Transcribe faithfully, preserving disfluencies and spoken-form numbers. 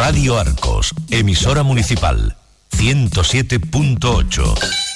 Radio Arcos, emisora municipal, ciento siete punto ocho.